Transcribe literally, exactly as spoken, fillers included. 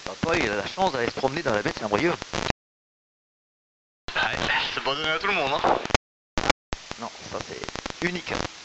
Papa, il a la chance d'aller se promener dans la baie de Saint-Brieuc. Ouais, c'est pas donné à tout le monde, hein. Non, ça c'est unique.